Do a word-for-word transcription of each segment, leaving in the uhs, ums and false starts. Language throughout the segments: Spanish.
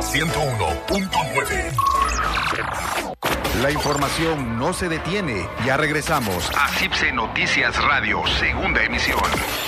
ciento uno punto nueve. La información no se detiene. Ya regresamos a C I P S E Noticias Radio, segunda emisión.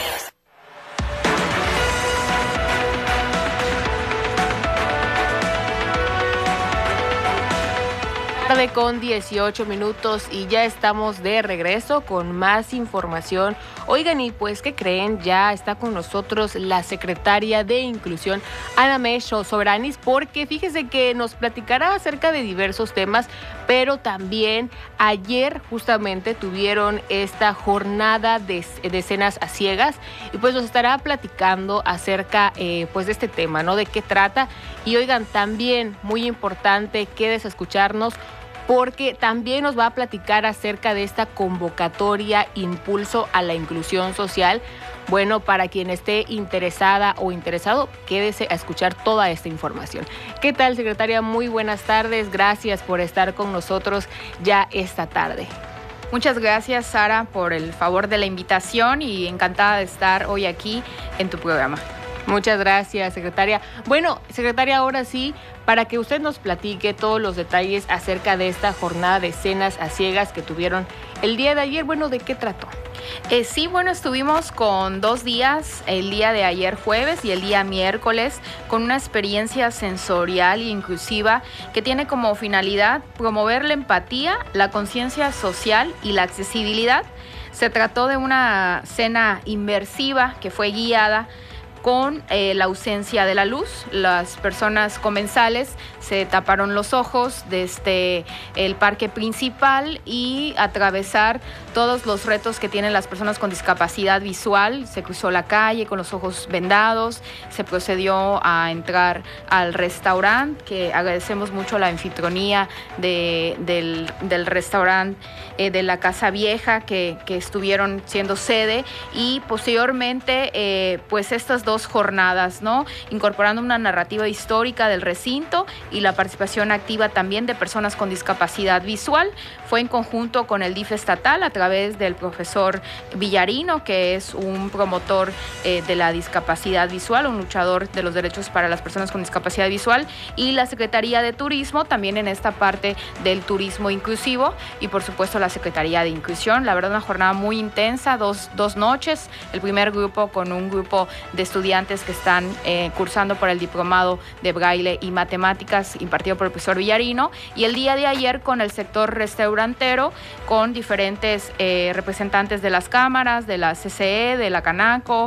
Tarde con dieciocho minutos y ya estamos de regreso con más información. Oigan, y pues, ¿qué creen? Ya está con nosotros la secretaria de Inclusión, Ana Mecho Sobranis, porque fíjese que nos platicará acerca de diversos temas, pero también ayer justamente tuvieron esta jornada de, de cenas a ciegas y pues nos estará platicando acerca eh, pues de este tema, ¿no? De qué trata. Y oigan, también muy importante, quédese a escucharnos, porque también nos va a platicar acerca de esta convocatoria Impulso a la Inclusión Social. Bueno, para quien esté interesada o interesado, quédese a escuchar toda esta información. ¿Qué tal, secretaria? Muy buenas tardes. Gracias por estar con nosotros ya esta tarde. Muchas gracias, Sara, por el favor de la invitación y encantada de estar hoy aquí en tu programa. Muchas gracias, secretaria. Bueno, secretaria, ahora sí, para que usted nos platique todos los detalles acerca de esta jornada de cenas a ciegas que tuvieron el día de ayer. Bueno, ¿de qué trató? Eh, sí, bueno, estuvimos con dos días, el día de ayer jueves y el día miércoles, con una experiencia sensorial e inclusiva que tiene como finalidad promover la empatía, la conciencia social y la accesibilidad. Se trató de una cena inmersiva que fue guiada con eh, la ausencia de la luz. Las personas comensales se taparon los ojos desde el parque principal y atravesar todos los retos que tienen las personas con discapacidad visual. Se cruzó la calle con los ojos vendados, se procedió a entrar al restaurante, que agradecemos mucho la anfitrionía de, del, del restaurante eh, de la Casa Vieja que, que estuvieron siendo sede, y posteriormente eh, pues estas dos dos jornadas, ¿no? Incorporando una narrativa histórica del recinto y la participación activa también de personas con discapacidad visual. Fue en conjunto con el D I F estatal a través del profesor Villarino, que es un promotor eh, de la discapacidad visual, un luchador de los derechos para las personas con discapacidad visual, y la Secretaría de Turismo también en esta parte del turismo inclusivo, y por supuesto la Secretaría de Inclusión. La verdad, una jornada muy intensa, dos, dos noches. El primer grupo con un grupo de estudiantes estudiantes que están eh, cursando por el diplomado de braille y matemáticas impartido por el profesor Villarino, y el día de ayer con el sector restaurantero, con diferentes eh, representantes de las cámaras, de la C C E, de la Canaco,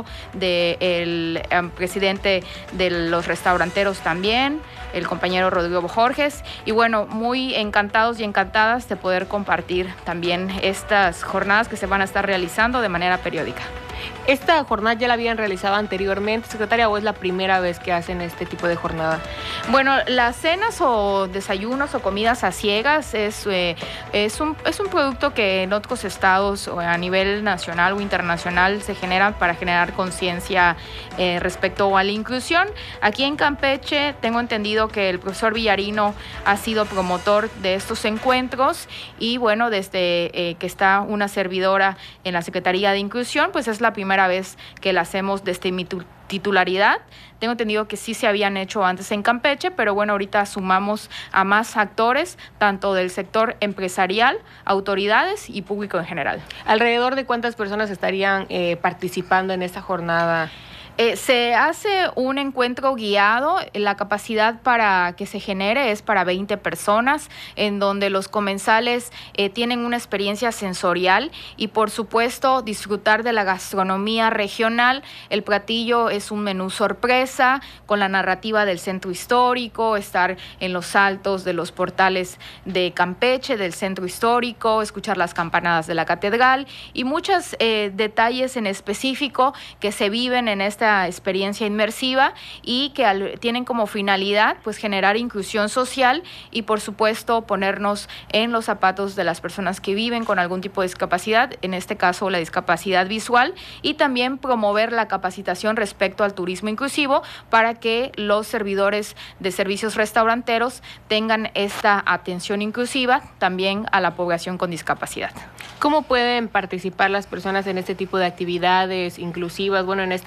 del eh, presidente de los restauranteros también, el compañero Rodrigo Borges, y bueno, muy encantados y encantadas de poder compartir también estas jornadas que se van a estar realizando de manera periódica. ¿Esta jornada ya la habían realizado anteriormente, secretaria, o es la primera vez que hacen este tipo de jornada? Bueno, las cenas o desayunos o comidas a ciegas es, eh, es, un, es un producto que en otros estados o a nivel nacional o internacional se generan para generar conciencia eh, respecto a la inclusión. Aquí en Campeche tengo entendido que el profesor Villarino ha sido promotor de estos encuentros, y bueno, desde eh, que está una servidora en la Secretaría de Inclusión, pues es la primera vez que la hacemos desde mi titularidad. Tengo entendido que sí se habían hecho antes en Campeche, pero bueno, ahorita sumamos a más actores, tanto del sector empresarial, autoridades y público en general. ¿Alrededor de cuántas personas estarían eh, participando en esta jornada? Eh, se hace un encuentro guiado. La capacidad para que se genere es para veinte personas, en donde los comensales eh, tienen una experiencia sensorial y por supuesto disfrutar de la gastronomía regional. El platillo es un menú sorpresa con la narrativa del centro histórico, estar en los altos de los portales de Campeche, del centro histórico, escuchar las campanadas de la catedral y muchos eh, detalles en específico que se viven en esta experiencia inmersiva y que al, tienen como finalidad pues generar inclusión social y por supuesto ponernos en los zapatos de las personas que viven con algún tipo de discapacidad, en este caso la discapacidad visual, y también promover la capacitación respecto al turismo inclusivo para que los servidores de servicios restauranteros tengan esta atención inclusiva también a la población con discapacidad. ¿Cómo pueden participar las personas en este tipo de actividades inclusivas, bueno, en esta jornada?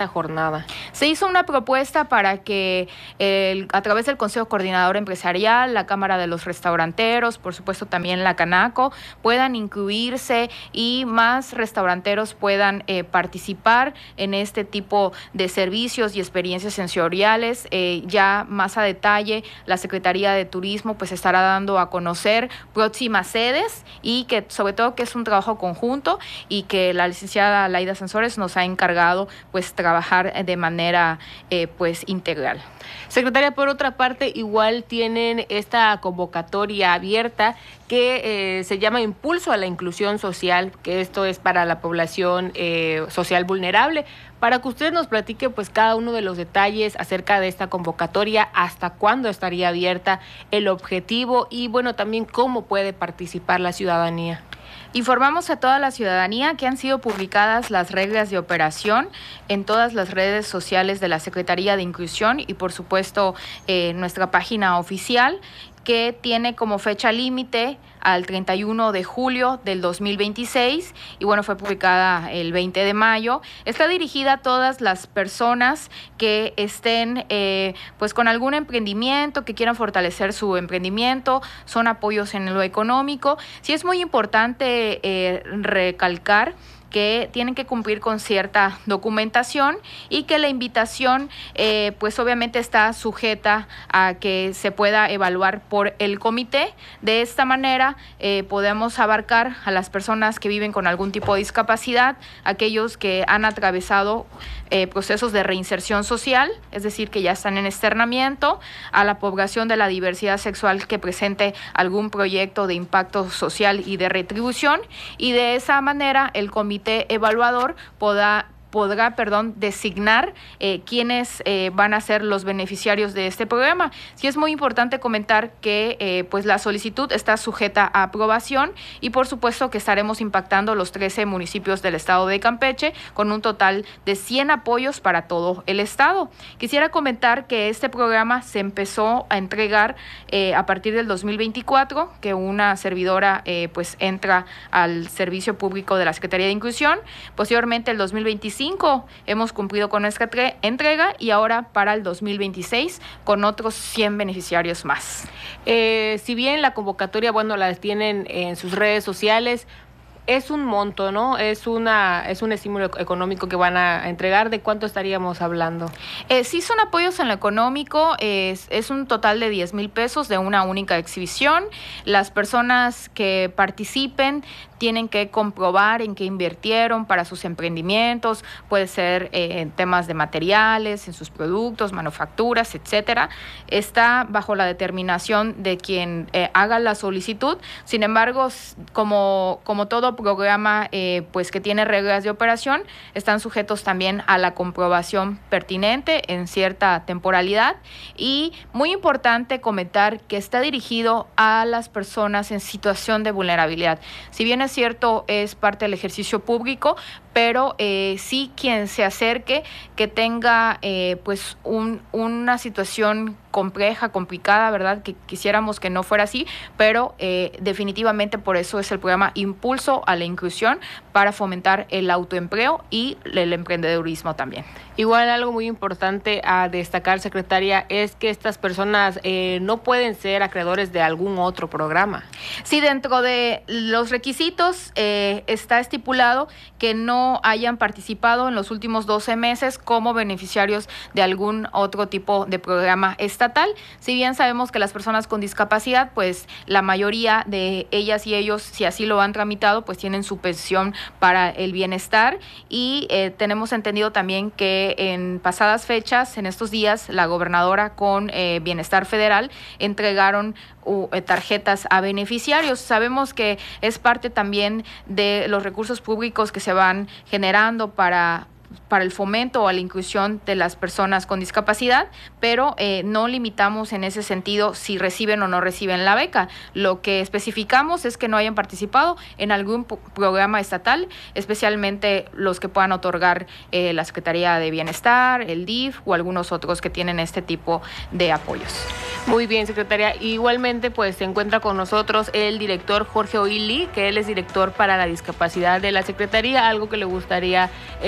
nada. Se hizo una propuesta para que el, a través del Consejo Coordinador Empresarial, la Cámara de los Restauranteros, por supuesto también la Canaco, puedan incluirse y más restauranteros puedan eh, participar en este tipo de servicios y experiencias sensoriales. Eh, ya más a detalle, la Secretaría de Turismo pues estará dando a conocer próximas sedes y que sobre todo que es un trabajo conjunto y que la licenciada Laida Sansores nos ha encargado pues trabajar de manera eh, pues integral. Secretaria, por otra parte, igual tienen esta convocatoria abierta que eh, se llama Impulso a la Inclusión Social, que esto es para la población eh, social vulnerable. Para que usted nos platique pues cada uno de los detalles acerca de esta convocatoria, hasta cuándo estaría abierta, el objetivo y bueno, también cómo puede participar la ciudadanía. Informamos a toda la ciudadanía que han sido publicadas las reglas de operación en todas las redes sociales de la Secretaría de Inclusión y por supuesto eh, nuestra página oficial, que tiene como fecha límite al treinta y uno de julio del dos mil veintiséis y bueno, fue publicada el veinte de mayo. Está dirigida a todas las personas que estén eh, pues con algún emprendimiento, que quieran fortalecer su emprendimiento, son apoyos en lo económico. Sí es muy importante eh, recalcar que tienen que cumplir con cierta documentación y que la invitación eh, pues obviamente está sujeta a que se pueda evaluar por el comité. De esta manera eh, podemos abarcar a las personas que viven con algún tipo de discapacidad, aquellos que han atravesado eh, procesos de reinserción social, es decir, que ya están en externamiento, a la población de la diversidad sexual que presente algún proyecto de impacto social y de retribución, y de esa manera el comité evaluador podrá podrá, perdón, designar eh, quiénes eh, van a ser los beneficiarios de este programa. Sí es muy importante comentar que eh, pues la solicitud está sujeta a aprobación y por supuesto que estaremos impactando los trece municipios del estado de Campeche con un total de cien apoyos para todo el estado. Quisiera comentar que este programa se empezó a entregar eh, a partir del dos mil veinticuatro, que una servidora eh, pues entra al servicio público de la Secretaría de Inclusión. Posteriormente el dos mil veinticinco hemos cumplido con nuestra entrega y ahora para el dos mil veintiséis con otros cien beneficiarios más. Eh, si bien la convocatoria, bueno, la tienen en sus redes sociales, es un monto, ¿no? Es una es un estímulo económico que van a entregar. ¿De cuánto estaríamos hablando? Eh, sí son apoyos en lo económico, es, es un total de diez mil pesos de una única exhibición. Las personas que participen tienen que comprobar en qué invirtieron para sus emprendimientos, puede ser eh, en temas de materiales, en sus productos, manufacturas, etcétera. Está bajo la determinación de quien eh, haga la solicitud. Sin embargo, como, como todo programa eh, pues que tiene reglas de operación, están sujetos también a la comprobación pertinente en cierta temporalidad. Y muy importante comentar que está dirigido a las personas en situación de vulnerabilidad. Si bien es cierto, es parte del ejercicio público, pero eh, sí quien se acerque que tenga eh, pues un, una situación compleja, complicada, ¿verdad? Que quisiéramos que no fuera así, pero eh, definitivamente por eso es el programa Impulso a la Inclusión, para fomentar el autoempleo y el emprendedurismo también. Igual algo muy importante a destacar, secretaria, es que estas personas eh, no pueden ser acreedores de algún otro programa. Sí, dentro de los requisitos eh, está estipulado que no hayan participado en los últimos doce meses como beneficiarios de algún otro tipo de programa estatal. Si bien sabemos que las personas con discapacidad, pues la mayoría de ellas y ellos, si así lo han tramitado, pues tienen su pensión para el bienestar, y eh, tenemos entendido también que en pasadas fechas, en estos días, la gobernadora con eh, Bienestar Federal entregaron uh, tarjetas a beneficiarios. Sabemos que es parte también de los recursos públicos que se van generando para para el fomento o a la inclusión de las personas con discapacidad, pero eh, no limitamos en ese sentido si reciben o no reciben la beca. Lo que especificamos es que no hayan participado en algún p- programa estatal, especialmente los que puedan otorgar eh, la Secretaría de Bienestar, el D I F o algunos otros que tienen este tipo de apoyos. Muy bien, secretaria. Igualmente, pues se encuentra con nosotros el director Jorge Oili, que él es director para la discapacidad de la Secretaría, algo que le gustaría eh, mencionar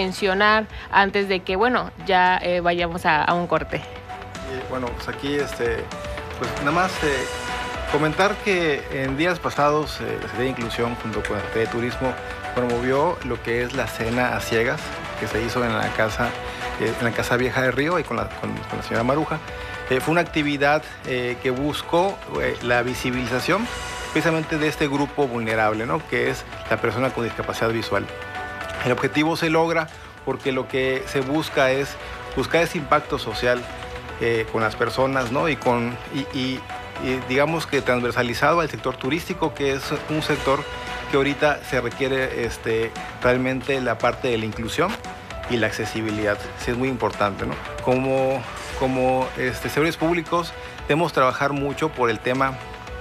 mencionar antes de que, bueno, ya eh, vayamos a, a un corte? Eh, bueno, pues aquí, este, pues nada más eh, comentar que en días pasados eh, la Secretaría de Inclusión junto con la Secretaría de Turismo promovió lo que es la cena a ciegas que se hizo en la casa, eh, en la Casa Vieja de Río y con la, con, con la señora Maruja. Eh, fue una actividad eh, que buscó eh, la visibilización precisamente de este grupo vulnerable, ¿no? Que es la persona con discapacidad visual. El objetivo se logra porque lo que se busca es buscar ese impacto social eh, con las personas, ¿no? Y, con, y, y, y digamos que transversalizado al sector turístico, que es un sector que ahorita se requiere este, realmente la parte de la inclusión y la accesibilidad. Sí, es muy importante, ¿no? Como, como este, servidores públicos debemos trabajar mucho por el tema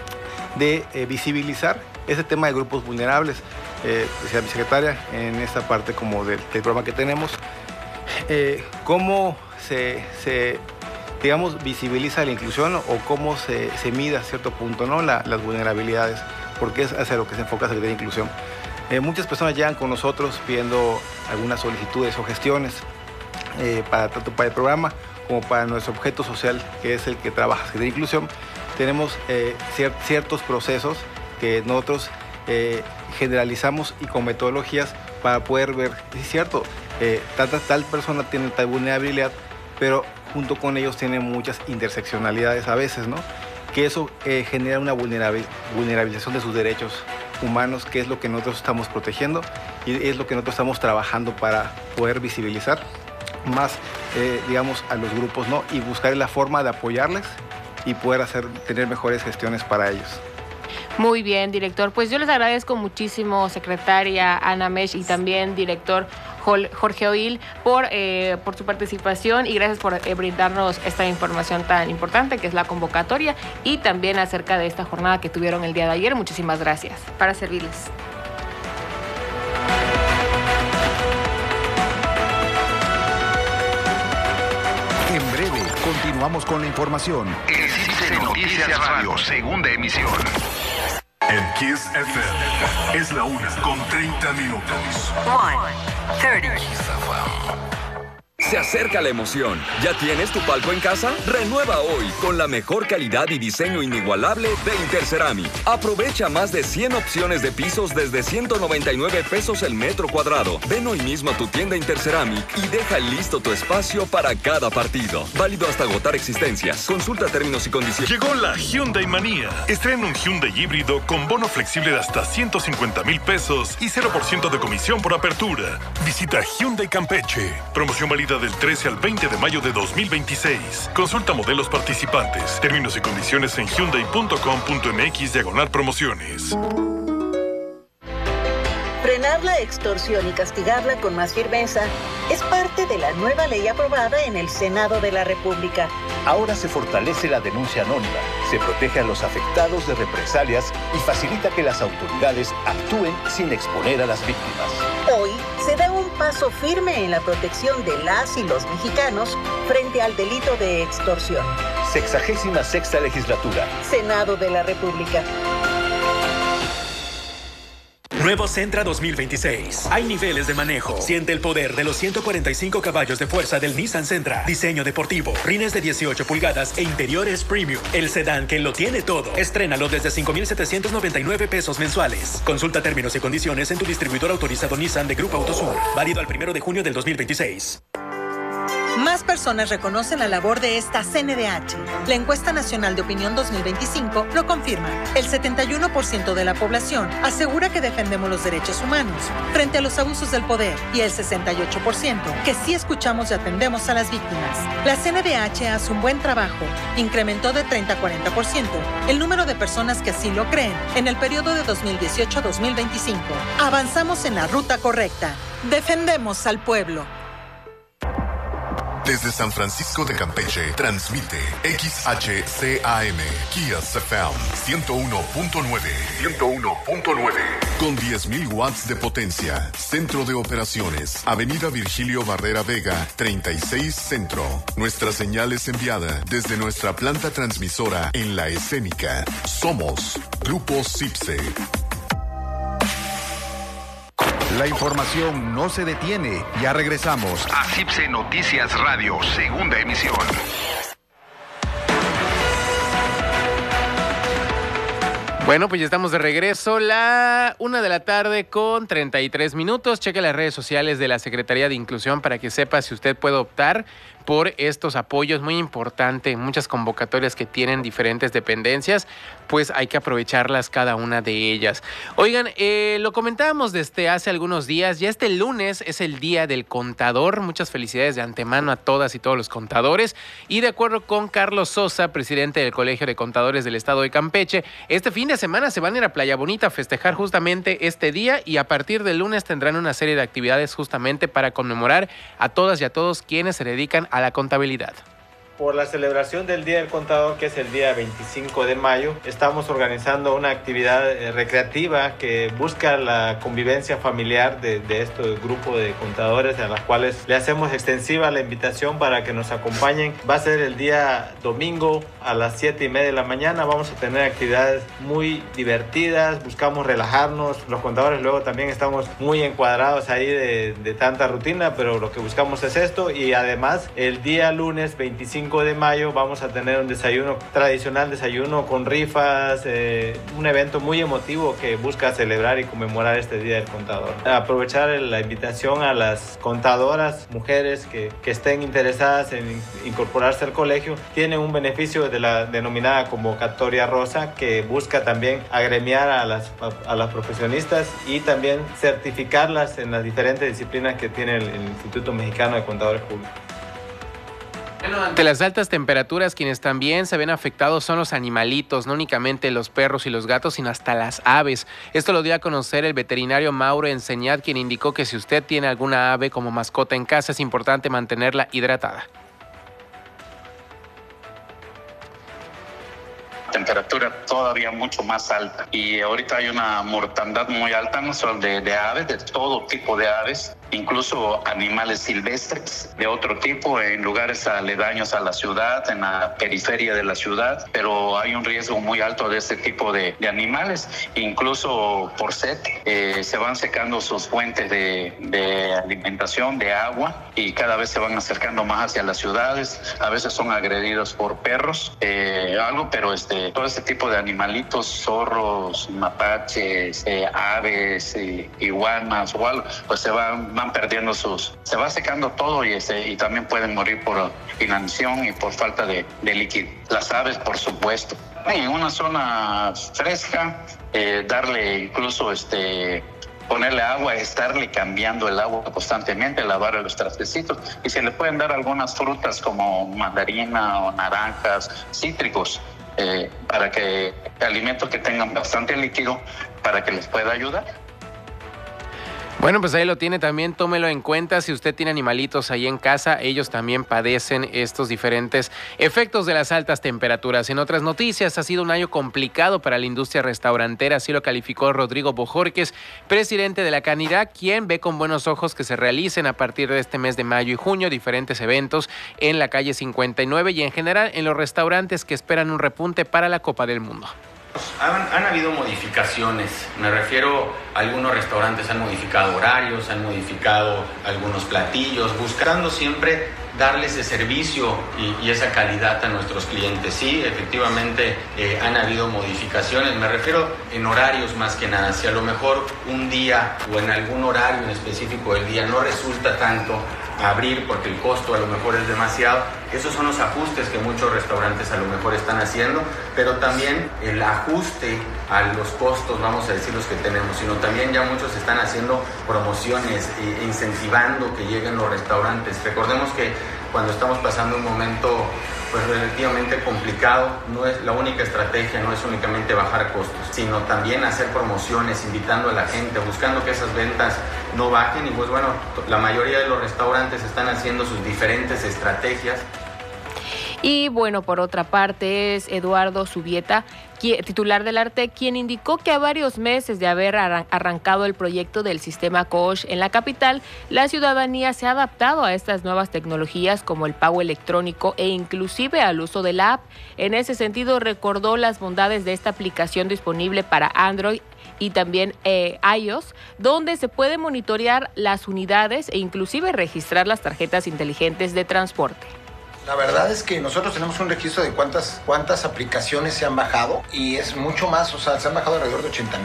de eh, visibilizar ese tema de grupos vulnerables. Eh, decía mi secretaria en esta parte como del, del programa que tenemos, eh, cómo se, se, digamos, visibiliza la inclusión o cómo se, se mide a cierto punto, ¿no? La, las vulnerabilidades, porque es hacia lo que se enfoca la Secretaría de Inclusión. Eh, muchas personas llegan con nosotros pidiendo algunas solicitudes o gestiones eh, para, tanto para el programa como para nuestro objeto social, que es el que trabaja la Secretaría de Inclusión. Tenemos eh, cier ciertos procesos que nosotros eh, generalizamos y con metodologías para poder ver, es cierto, eh, tal, tal persona tiene tal vulnerabilidad, pero junto con ellos tiene muchas interseccionalidades a veces, ¿no? Que eso eh, genera una vulnerabil vulnerabilización de sus derechos humanos, que es lo que nosotros estamos protegiendo y es lo que nosotros estamos trabajando para poder visibilizar más, eh, digamos, a los grupos, ¿no? Y buscar la forma de apoyarles y poder hacer, tener mejores gestiones para ellos. Muy bien, director. Pues yo les agradezco muchísimo, secretaria Ana Mesh y también director Jorge Oil, por, eh, por su participación y gracias por eh, brindarnos esta información tan importante que es la convocatoria y también acerca de esta jornada que tuvieron el día de ayer. Muchísimas gracias. Para servirles. En breve, continuamos con la información. En Cipse Noticias Radio, segunda emisión. En Kiss F M es la una con treinta minutos. one thirty. Se acerca la emoción. ¿Ya tienes tu palco en casa? Renueva hoy con la mejor calidad y diseño inigualable de Interceramic. Aprovecha más de cien opciones de pisos desde ciento noventa y nueve pesos el metro cuadrado. Ven hoy mismo a tu tienda Interceramic y deja listo tu espacio para cada partido. Válido hasta agotar existencias. Consulta términos y condiciones. Llegó la Hyundai Manía. Estrena un Hyundai híbrido con bono flexible de hasta ciento cincuenta mil pesos y cero por ciento de comisión por apertura. Visita Hyundai Campeche. Promoción válida del trece al veinte de mayo de dos mil veintiséis. Consulta modelos participantes. Términos y condiciones en hyundai punto com punto m x diagonal promociones. Frenar la extorsión y castigarla con más firmeza es parte de la nueva ley aprobada en el Senado de la República. Ahora se fortalece la denuncia anónima, se protege a los afectados de represalias y facilita que las autoridades actúen sin exponer a las víctimas. Hoy se da un paso firme en la protección de las y los mexicanos frente al delito de extorsión. Sexagésima sexta legislatura. Senado de la República. Nuevo Sentra dos mil veintiséis. Hay niveles de manejo. Siente el poder de los ciento cuarenta y cinco caballos de fuerza del Nissan Sentra. Diseño deportivo, rines de dieciocho pulgadas e interiores premium. El sedán que lo tiene todo. Estrénalo desde cinco mil setecientos noventa y nueve pesos mensuales. Consulta términos y condiciones en tu distribuidor autorizado Nissan de Grupo Autosur. Válido al primero de junio del dos mil veintiséis. Más personas reconocen la labor de esta C N D H. La encuesta nacional de opinión dos mil veinticinco lo confirma. El setenta y uno por ciento de la población asegura que defendemos los derechos humanos frente a los abusos del poder y el sesenta y ocho por ciento que sí escuchamos y atendemos a las víctimas. La C N D H hace un buen trabajo. Incrementó de treinta a cuarenta por ciento el número de personas que así lo creen en el periodo de dos mil dieciocho a dos mil veinticinco. Avanzamos en la ruta correcta. Defendemos al pueblo. Desde San Francisco de Campeche, transmite X H C A M, Kiss F M, ciento uno punto nueve. ciento uno punto nueve. Con diez mil watts de potencia. Centro de operaciones. Avenida Virgilio Barrera Vega, treinta y seis Centro. Nuestra señal es enviada desde nuestra planta transmisora en La Escénica. Somos Grupo Cipse. La información no se detiene. Ya regresamos a C I B S E Noticias Radio, segunda emisión. Bueno, pues ya estamos de regreso, la una de la tarde con treinta y tres minutos. Cheque las redes sociales de la Secretaría de Inclusión para que sepa si usted puede optar por estos apoyos. Muy importante, muchas convocatorias que tienen diferentes dependencias, pues hay que aprovecharlas cada una de ellas. Oigan, eh, lo comentábamos desde hace algunos días, ya este lunes es el Día del Contador. Muchas felicidades de antemano a todas y todos los contadores. Y de acuerdo con Carlos Sosa, presidente del Colegio de Contadores del Estado de Campeche, este fin de semana se van a ir a Playa Bonita a festejar justamente este día y a partir del lunes tendrán una serie de actividades justamente para conmemorar a todas y a todos quienes se dedican a la contabilidad. Por la celebración del Día del Contador, que es el día veinticinco de mayo, estamos organizando una actividad eh, recreativa que busca la convivencia familiar de, de este grupo de contadores, a las cuales le hacemos extensiva la invitación para que nos acompañen. Va a ser el día domingo a las siete y media de la mañana. Vamos a tener actividades muy divertidas, buscamos relajarnos. Los contadores luego también estamos muy encuadrados ahí de, de tanta rutina, pero lo que buscamos es esto. Y además, el día lunes veinticinco de mayo vamos a tener un desayuno tradicional, desayuno con rifas, eh, un evento muy emotivo que busca celebrar y conmemorar este Día del Contador. Aprovechar la invitación a las contadoras, mujeres que, que estén interesadas en incorporarse al colegio, tienen un beneficio de la denominada convocatoria rosa que busca también agremiar a las, a, a las profesionistas y también certificarlas en las diferentes disciplinas que tiene el, el Instituto Mexicano de Contadores Públicos. Bueno, ante las altas temperaturas, quienes también se ven afectados son los animalitos, no únicamente los perros y los gatos, sino hasta las aves. Esto lo dio a conocer el veterinario Mauro Enseñat, quien indicó que si usted tiene alguna ave como mascota en casa, es importante mantenerla hidratada. Temperatura todavía mucho más alta y ahorita hay una mortandad muy alta, no solo de, de aves, de todo tipo de aves, incluso animales silvestres de otro tipo en lugares aledaños a la ciudad, en la periferia de la ciudad, pero hay un riesgo muy alto de este tipo de, de animales, incluso por sed, eh, se van secando sus fuentes de, de alimentación, de agua, y cada vez se van acercando más hacia las ciudades, a veces son agredidos por perros, eh, algo, pero este todo este tipo de animalitos, zorros, mapaches, eh, aves, eh, iguanas o algo, pues se van, van perdiendo sus, se va secando todo y, este, y también pueden morir por inanición y por falta de, de líquido. Las aves, por supuesto. En una zona fresca, eh, darle incluso este ponerle agua, estarle cambiando el agua constantemente, lavar los trastecitos, y se le pueden dar algunas frutas como mandarina o naranjas, cítricos, Eh, para que alimentos que tengan bastante líquido para que les pueda ayudar. Bueno, pues ahí lo tiene también, tómelo en cuenta. Si usted tiene animalitos ahí en casa, ellos también padecen estos diferentes efectos de las altas temperaturas. En otras noticias, ha sido un año complicado para la industria restaurantera, así lo calificó Rodrigo Bojorquez, presidente de la Canidad, quien ve con buenos ojos que se realicen a partir de este mes de mayo y junio diferentes eventos en la calle cincuenta y nueve y en general en los restaurantes que esperan un repunte para la Copa del Mundo. Han, han habido modificaciones, me refiero a algunos restaurantes han modificado horarios, han modificado algunos platillos, buscando siempre darle ese servicio y, y esa calidad a nuestros clientes. Sí, efectivamente eh, han habido modificaciones, me refiero en horarios más que nada. Si a lo mejor un día o en algún horario en específico del día no resulta tanto abrir porque el costo a lo mejor es demasiado, esos son los ajustes que muchos restaurantes a lo mejor están haciendo, pero también el ajuste a los costos, vamos a decir los que tenemos, sino también ya muchos están haciendo promociones e incentivando que lleguen los restaurantes. Recordemos que cuando estamos pasando un momento pues relativamente complicado, no es la única estrategia, no es únicamente bajar costos, sino también hacer promociones, invitando a la gente, buscando que esas ventas no bajen. Y pues bueno, la mayoría de los restaurantes están haciendo sus diferentes estrategias. Y bueno, por otra parte es Eduardo Subieta, titular del Arte, quien indicó que a varios meses de haber arrancado el proyecto del sistema Coach en la capital, la ciudadanía se ha adaptado a estas nuevas tecnologías como el pago electrónico e inclusive al uso de la app. En ese sentido, recordó las bondades de esta aplicación disponible para Android y también eh, iOS, donde se puede monitorear las unidades e inclusive registrar las tarjetas inteligentes de transporte. La verdad es que nosotros tenemos un registro de cuántas, cuántas aplicaciones se han bajado y es mucho más, o sea, se han bajado alrededor de ochenta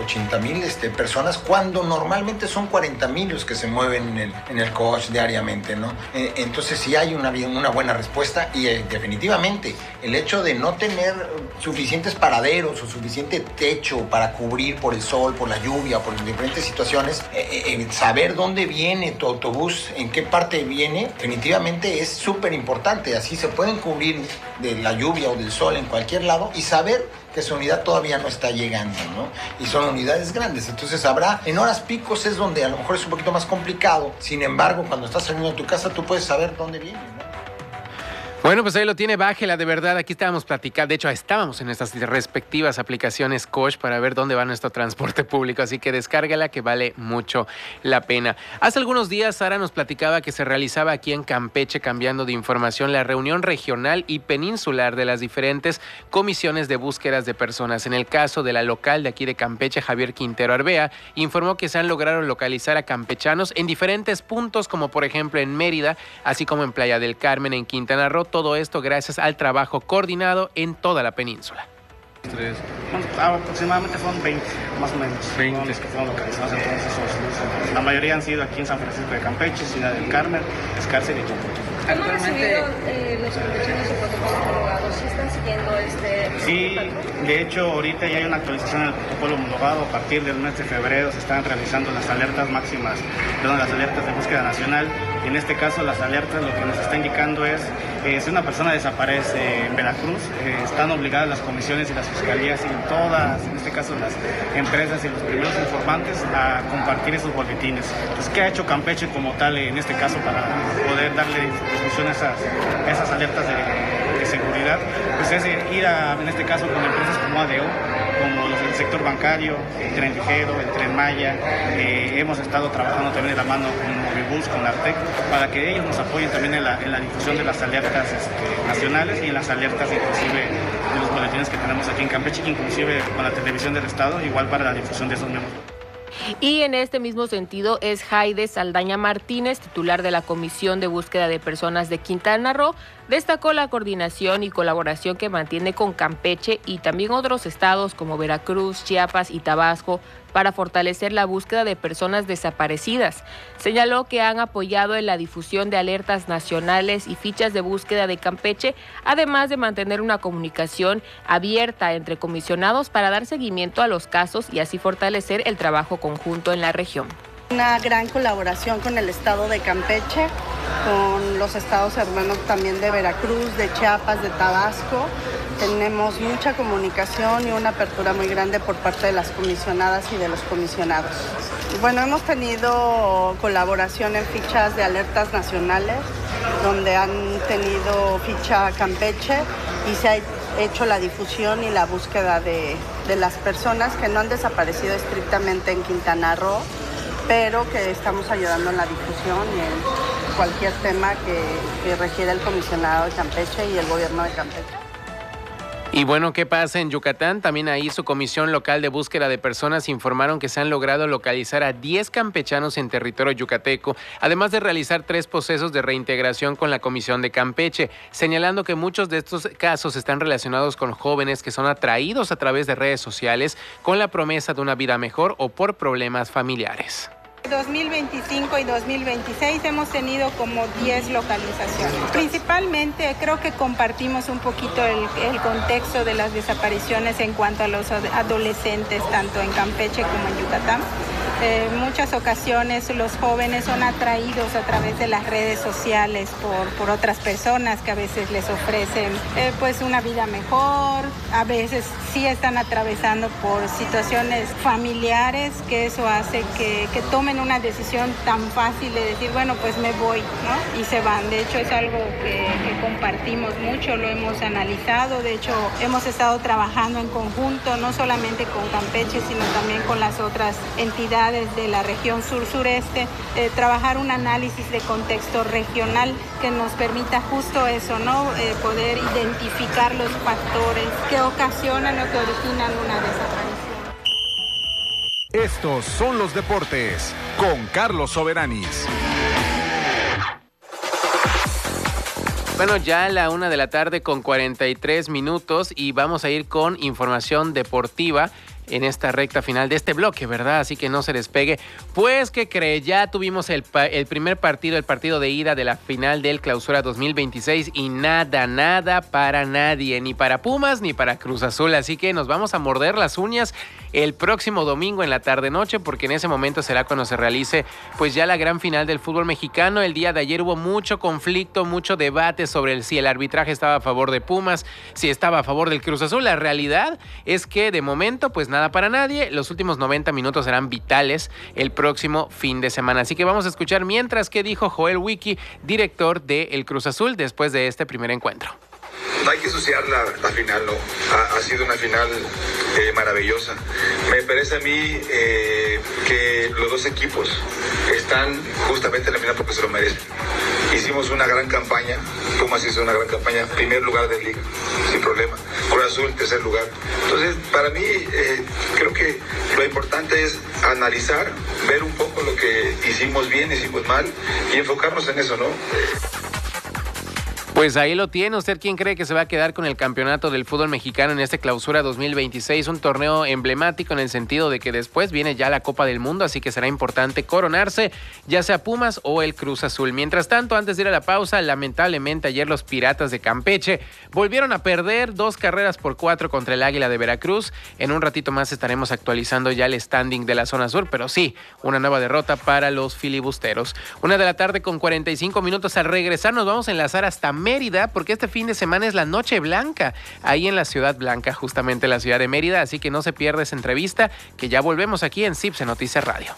mil este, personas, cuando normalmente son cuarenta mil los que se mueven en el, en el coach diariamente, ¿no? Eh, entonces sí hay una, una buena respuesta y eh, definitivamente el hecho de no tener suficientes paraderos o suficiente techo para cubrir por el sol, por la lluvia, por diferentes situaciones, eh, eh, saber dónde viene tu autobús, en qué parte viene, definitivamente es súper importante. Así se pueden cubrir de la lluvia o del sol en cualquier lado y saber que su unidad todavía no está llegando, ¿no? Y son unidades grandes, entonces habrá, en horas picos es donde a lo mejor es un poquito más complicado, sin embargo, cuando estás saliendo de tu casa tú puedes saber dónde viene, ¿no? Bueno, pues ahí lo tiene, bájela de verdad. Aquí estábamos platicando, de hecho estábamos en estas respectivas aplicaciones Coach para ver dónde va nuestro transporte público, así que descárgala que vale mucho la pena. Hace algunos días Sara nos platicaba que se realizaba aquí en Campeche, cambiando de información, la reunión regional y peninsular de las diferentes comisiones de búsquedas de personas. En el caso de la local de aquí de Campeche, Javier Quintero Arbea informó que se han logrado localizar a campechanos en diferentes puntos, como por ejemplo en Mérida, así como en Playa del Carmen, en Quintana Roo. Todo esto gracias al trabajo coordinado en toda la península. Tres. Bueno, aproximadamente fueron veinte, más o menos, veinte los que fueron localizados en todos esos lugares. La mayoría han sido aquí en San Francisco de Campeche, Ciudad del Carmen, Escárcel y Chapultepec. ¿Cómo han recibido eh, los campechanos su protocolo homologado? ¿Sí están siguiendo este...? Sí, de hecho ahorita ya hay una actualización del protocolo homologado. A partir del mes de febrero se están realizando las alertas máximas, perdón, las alertas de búsqueda nacional. Y en este caso las alertas lo que nos está indicando es eh, si una persona desaparece en Veracruz, eh, están obligadas las comisiones y las fiscalías y todas, en este caso las empresas y los primeros informantes, a compartir esos boletines. Entonces, ¿qué ha hecho Campeche como tal en este caso para poder darle difusión a esas, a esas alertas de, de seguridad? Pues es ir a, en este caso con empresas como A D O, como los del sector bancario, el Tren Ligero, el Tren Maya. Eh, hemos estado trabajando también de la mano con Movibus, con la Artec, para que ellos nos apoyen también en la, en la difusión de las alertas este, nacionales y en las alertas inclusive de los boletines que tenemos aquí en Campeche, inclusive con la televisión del Estado, igual para la difusión de esos miembros. Y en este mismo sentido es Jaide Saldaña Martínez, titular de la Comisión de Búsqueda de Personas de Quintana Roo, destacó la coordinación y colaboración que mantiene con Campeche y también otros estados como Veracruz, Chiapas y Tabasco para fortalecer la búsqueda de personas desaparecidas. Señaló que han apoyado en la difusión de alertas nacionales y fichas de búsqueda de Campeche, además de mantener una comunicación abierta entre comisionados para dar seguimiento a los casos y así fortalecer el trabajo conjunto en la región. Una gran colaboración con el estado de Campeche, con los estados hermanos también de Veracruz, de Chiapas, de Tabasco. Tenemos mucha comunicación y una apertura muy grande por parte de las comisionadas y de los comisionados. Bueno, hemos tenido colaboración en fichas de alertas nacionales, donde han tenido ficha Campeche y se ha hecho la difusión y la búsqueda de, de las personas que no han desaparecido estrictamente en Quintana Roo, pero que estamos ayudando en la difusión y en cualquier tema que, que requiera el comisionado de Campeche y el gobierno de Campeche. Y bueno, ¿qué pasa en Yucatán? También ahí su comisión local de búsqueda de personas informaron que se han logrado localizar a diez campechanos en territorio yucateco, además de realizar tres procesos de reintegración con la comisión de Campeche, señalando que muchos de estos casos están relacionados con jóvenes que son atraídos a través de redes sociales con la promesa de una vida mejor o por problemas familiares. dos mil veinticinco y dos mil veintiséis hemos tenido como diez localizaciones. Principalmente creo que compartimos un poquito el, el contexto de las desapariciones en cuanto a los adolescentes, tanto en Campeche como en Yucatán. Eh, muchas ocasiones los jóvenes son atraídos a través de las redes sociales por, por otras personas que a veces les ofrecen eh, pues una vida mejor, a veces sí están atravesando por situaciones familiares, que eso hace que, que tomen una decisión tan fácil de decir, bueno, pues me voy, ¿no? Y se van. De hecho, es algo que, que compartimos mucho, lo hemos analizado, de hecho, hemos estado trabajando en conjunto, no solamente con Campeche, sino también con las otras entidades de la región sur-sureste, eh, trabajar un análisis de contexto regional que nos permita justo eso, ¿no? Eh, poder identificar los factores que ocasionan o que originan una desaparición. Estos son los deportes con Carlos Soberanis. Bueno, ya a la una de la tarde con cuarenta y tres minutos y vamos a ir con información deportiva en esta recta final de este bloque, ¿verdad? Así que no se despegue. Pues, ¿qué cree? Ya tuvimos el, el primer partido, el partido de ida de la final del Clausura dos mil veintiséis y nada, nada para nadie, ni para Pumas ni para Cruz Azul. Así que nos vamos a morder las uñas el próximo domingo en la tarde-noche, porque en ese momento será cuando se realice pues ya la gran final del fútbol mexicano. El día de ayer hubo mucho conflicto, mucho debate sobre el, si el arbitraje estaba a favor de Pumas, si estaba a favor del Cruz Azul. La realidad es que de momento pues nada para nadie. Los últimos noventa minutos serán vitales el próximo fin de semana. Así que vamos a escuchar mientras qué dijo Joel Wiki, director del Cruz Azul, después de este primer encuentro. No hay que ensuciar la, la final, ¿no? Ha, ha sido una final eh, maravillosa. Me parece a mí eh, que los dos equipos están justamente en la final porque se lo merecen. Hicimos una gran campaña, Pumas hizo una gran campaña, primer lugar de liga, sin problema. Cruz Azul, tercer lugar. Entonces, para mí, eh, creo que lo importante es analizar, ver un poco lo que hicimos bien, hicimos mal y enfocarnos en eso, ¿no? Pues ahí lo tiene. ¿Usted quién cree que se va a quedar con el campeonato del fútbol mexicano en este Clausura dos mil veintiséis? Un torneo emblemático en el sentido de que después viene ya la Copa del Mundo, así que será importante coronarse, ya sea Pumas o el Cruz Azul. Mientras tanto, antes de ir a la pausa, lamentablemente ayer los Piratas de Campeche volvieron a perder dos carreras por cuatro contra el Águila de Veracruz. En un ratito más estaremos actualizando ya el standing de la zona sur, pero sí, una nueva derrota para los filibusteros. Una de la tarde con cuarenta y cinco minutos. Al regresar nos vamos a enlazar hasta Mérida, porque este fin de semana es la Noche Blanca, ahí en la Ciudad Blanca, justamente la ciudad de Mérida, así que no se pierda esa entrevista, que ya volvemos aquí en Cipse Noticias Radio.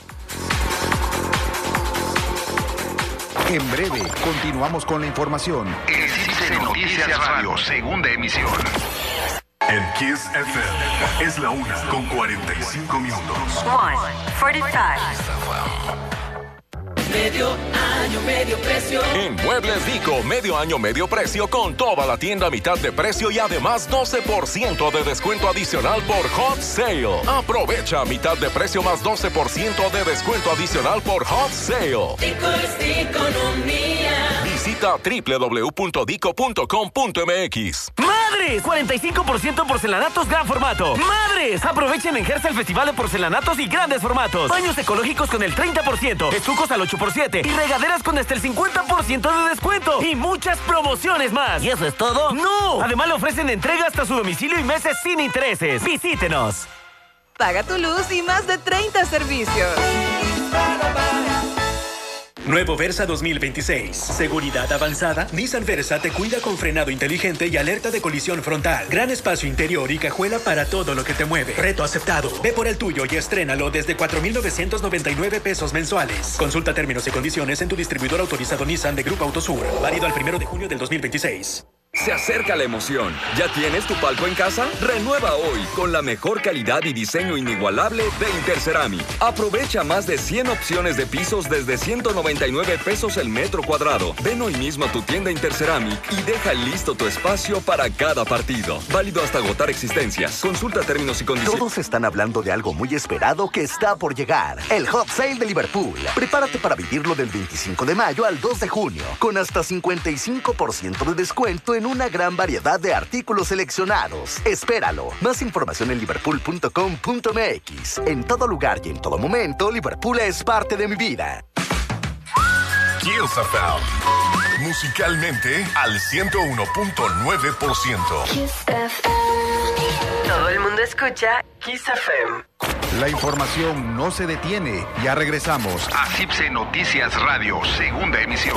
En breve, continuamos con la información en Cipse Noticias Radio, segunda emisión. En Kiss F M es la una con cuarenta y cinco minutos. one forty-five. Medio año, medio precio. En Muebles Vico, medio año, medio precio con toda la tienda a mitad de precio y además doce por ciento de descuento adicional por Hot Sale. Aprovecha mitad de precio más doce por ciento de descuento adicional por Hot Sale. Dico es economía. Visita doble u doble u doble u punto dico punto com punto m x. ¡Madres! cuarenta y cinco por ciento porcelanatos gran formato. ¡Madres! Aprovechen en Gersa el Festival de Porcelanatos y Grandes Formatos. Baños ecológicos con el treinta por ciento, estucos al ocho por siete y regaderas con hasta el cincuenta por ciento de descuento. Y muchas promociones más. ¿Y eso es todo? ¡No! Además le ofrecen entrega hasta su domicilio y meses sin intereses. Visítenos. Paga tu luz y más de treinta servicios. Nuevo Versa dos mil veintiséis. Seguridad avanzada. Nissan Versa te cuida con frenado inteligente y alerta de colisión frontal. Gran espacio interior y cajuela para todo lo que te mueve. Reto aceptado. Ve por el tuyo y estrénalo desde cuatro mil novecientos noventa y nueve pesos mensuales. Consulta términos y condiciones en tu distribuidor autorizado Nissan de Grupo Autosur. Válido al primero de junio del dos mil veintiséis. Se acerca la emoción. ¿Ya tienes tu palco en casa? Renueva hoy con la mejor calidad y diseño inigualable de Interceramic. Aprovecha más de cien opciones de pisos desde ciento noventa y nueve pesos el metro cuadrado. Ven hoy mismo a tu tienda Interceramic y deja listo tu espacio para cada partido. Válido hasta agotar existencias. Consulta términos y condiciones. Todos están hablando de algo muy esperado que está por llegar. El Hot Sale de Liverpool. Prepárate para vivirlo del veinticinco de mayo al dos de junio, con hasta cincuenta y cinco por ciento de descuento en una gran variedad de artículos seleccionados. Espéralo. Más información en liverpool punto com punto m x. En todo lugar y en todo momento, Liverpool es parte de mi vida. Kiss F M. Musicalmente al ciento uno punto nueve por ciento. Kiss F M. Todo el mundo escucha Kiss F M. La información no se detiene. Ya regresamos a C I B S E Noticias Radio, segunda emisión.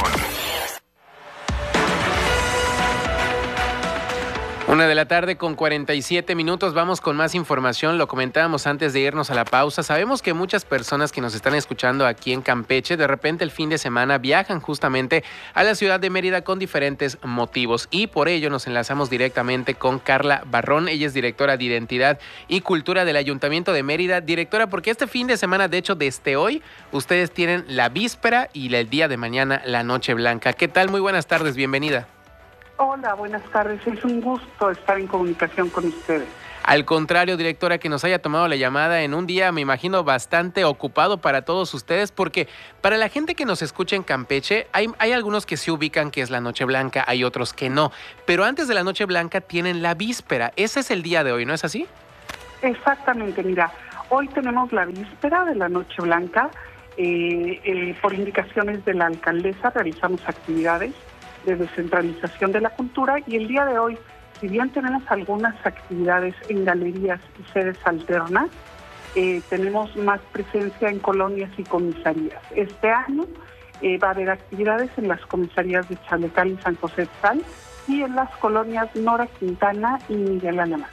Una de la tarde con cuarenta y siete minutos, vamos con más información, lo comentábamos antes de irnos a la pausa. Sabemos que muchas personas que nos están escuchando aquí en Campeche, de repente el fin de semana viajan justamente a la ciudad de Mérida con diferentes motivos y por ello nos enlazamos directamente con Carla Barrón. Ella es directora de Identidad y Cultura del Ayuntamiento de Mérida. Directora, porque este fin de semana, de hecho desde hoy, ustedes tienen la víspera y el día de mañana la Noche Blanca. ¿Qué tal? Muy buenas tardes, bienvenida. Hola, buenas tardes. Es un gusto estar en comunicación con ustedes. Al contrario, directora, que nos haya tomado la llamada en un día, me imagino, bastante ocupado para todos ustedes, porque para la gente que nos escucha en Campeche, hay, hay algunos que se ubican que es la Noche Blanca, hay otros que no. Pero antes de la Noche Blanca tienen la víspera. Ese es el día de hoy, ¿no es así? Exactamente, mira, hoy tenemos la víspera de la Noche Blanca. Eh, eh, por indicaciones de la alcaldesa realizamos actividades de descentralización de la cultura y el día de hoy, si bien tenemos algunas actividades en galerías y sedes alternas, eh, tenemos más presencia en colonias y comisarías. Este año eh, va a haber actividades en las comisarías de Chalecal y San José Tzal y en las colonias Nora Quintana y Miguel Alemán.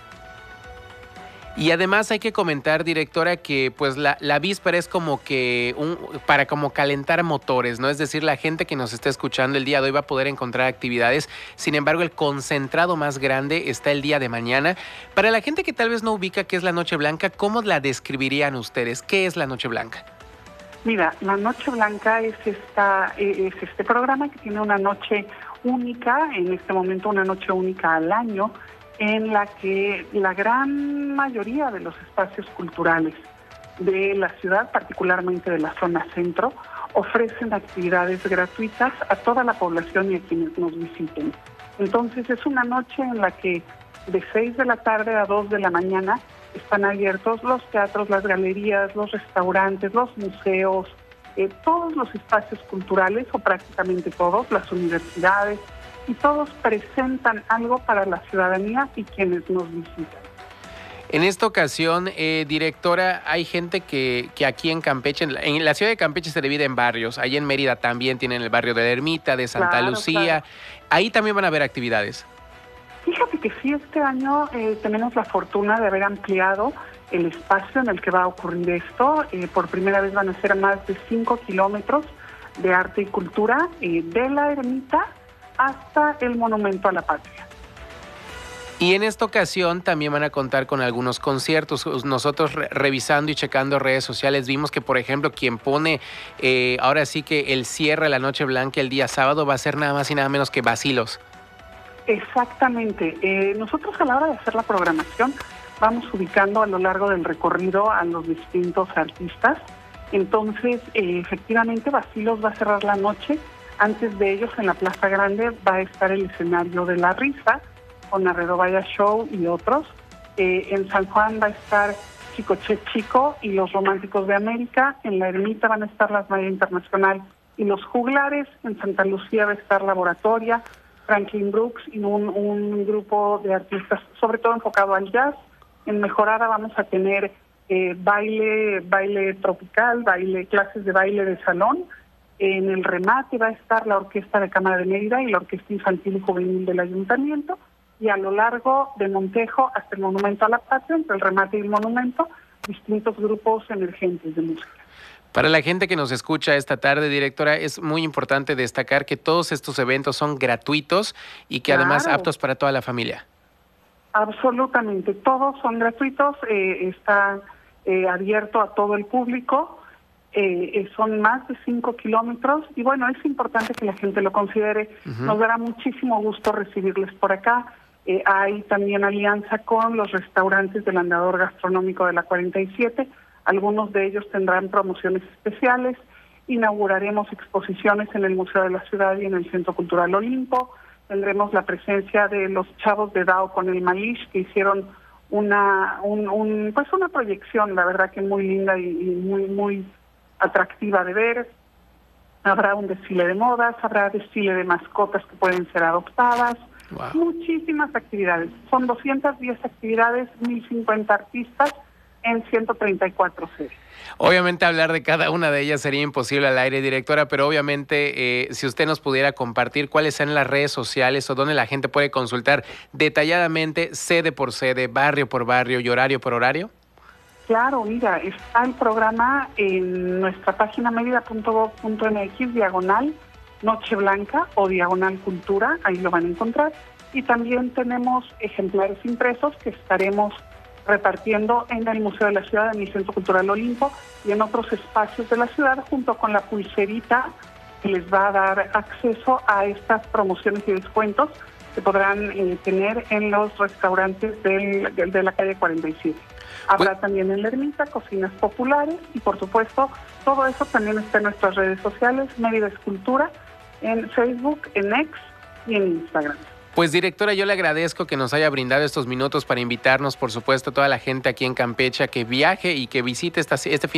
Y además hay que comentar, directora, que pues la, la víspera es como que un, para como calentar motores, ¿no? Es decir, la gente que nos está escuchando el día de hoy va a poder encontrar actividades. Sin embargo, el concentrado más grande está el día de mañana. Para la gente que tal vez no ubica qué es la Noche Blanca, ¿cómo la describirían ustedes? ¿Qué es la Noche Blanca? Mira, la Noche Blanca es, esta, es este programa que tiene una noche única, en este momento una noche única al año, en la que la gran mayoría de los espacios culturales de la ciudad, particularmente de la zona centro, ofrecen actividades gratuitas a toda la población y a quienes nos visiten. Entonces es una noche en la que de seis de la tarde a dos de la mañana están abiertos los teatros, las galerías, los restaurantes, los museos, eh, todos los espacios culturales, o prácticamente todos, las universidades, y todos presentan algo para la ciudadanía y quienes nos visitan. En esta ocasión, eh, directora, hay gente que, que aquí en Campeche, en la, en la ciudad de Campeche se divide en barrios. Ahí en Mérida también tienen el barrio de la Ermita, de Santa Claro, Lucía. claro. Ahí también van a haber actividades. Fíjate que sí, este año eh, tenemos la fortuna de haber ampliado el espacio en el que va a ocurrir esto. Eh, por primera vez van a ser más de cinco kilómetros de arte y cultura eh, de la Ermita hasta el Monumento a la Patria. Y en esta ocasión también van a contar con algunos conciertos. Nosotros re revisando y checando redes sociales vimos que, por ejemplo, quien pone eh, ahora sí que el cierre de la Noche Blanca el día sábado va a ser nada más y nada menos que Bacilos. Exactamente. Eh, nosotros a la hora de hacer la programación vamos ubicando a lo largo del recorrido a los distintos artistas. Entonces, eh, efectivamente, Bacilos va a cerrar la noche. Antes de ellos, en la Plaza Grande, va a estar el escenario de La Risa, con Arredo Vaya Show y otros. Eh, en San Juan va a estar Chicoche Chico y los Románticos de América. En la Ermita van a estar Las Maya Internacional y los Juglares. En Santa Lucía va a estar Laboratoria, Franklin Brooks y un, un grupo de artistas, sobre todo enfocado al jazz. En Mejorada vamos a tener eh, baile, baile tropical, baile, clases de baile de salón. En el remate va a estar la Orquesta de Cámara de Mérida y la Orquesta Infantil y Juvenil del Ayuntamiento. Y a lo largo de Montejo hasta el Monumento a la Patria, entre el remate y el monumento, distintos grupos emergentes de música. Para la gente que nos escucha esta tarde, directora, es muy importante destacar que todos estos eventos son gratuitos y que Claro. además aptos para toda la familia. Absolutamente, todos son gratuitos, eh, está eh, abierto a todo el público. Eh, son más de cinco kilómetros y bueno, es importante que la gente lo considere. Uh-huh. Nos dará muchísimo gusto recibirles por acá. Eh, hay también alianza con los restaurantes del Andador Gastronómico de la cuarenta y siete. Algunos de ellos tendrán promociones especiales. Inauguraremos exposiciones en el Museo de la Ciudad y en el Centro Cultural Olimpo. Tendremos la presencia de los chavos de Dao con el Malish, que hicieron una un, un, pues una proyección, la verdad que muy linda y, y muy, muy atractiva de ver. Habrá un desfile de modas, habrá desfile de mascotas que pueden ser adoptadas. Wow. Muchísimas actividades. Son doscientas diez actividades, mil cincuenta artistas, en ciento treinta y cuatro C. Obviamente hablar de cada una de ellas sería imposible al aire, directora, pero obviamente eh, si usted nos pudiera compartir cuáles son las redes sociales o dónde la gente puede consultar detalladamente sede por sede, barrio por barrio y horario por horario. Claro, mira, está el programa en nuestra página mérida punto gob punto m x diagonal Noche Blanca o diagonal Cultura, ahí lo van a encontrar. Y también tenemos ejemplares impresos que estaremos repartiendo en el Museo de la Ciudad, en el Centro Cultural Olimpo y en otros espacios de la ciudad, junto con la pulserita que les va a dar acceso a estas promociones y descuentos que podrán eh, tener en los restaurantes del, de, de la calle cuarenta y siete. Habrá también en la ermita cocinas populares y, por supuesto, todo eso también está en nuestras redes sociales, Mérida Escultura, en Facebook, en X y en Instagram. Pues, directora, yo le agradezco que nos haya brindado estos minutos para invitarnos, por supuesto, a toda la gente aquí en Campeche a que viaje y que visite esta, este fin